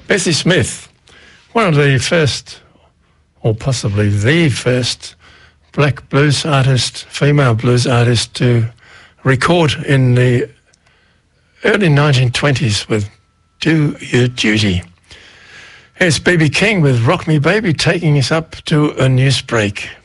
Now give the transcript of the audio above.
Bessie Smith, one of the first, or possibly the first, black blues artist, female blues artist to record in the early 1920s with Do Your Duty. Here's B.B. King with Rock Me Baby, taking us up to a news break.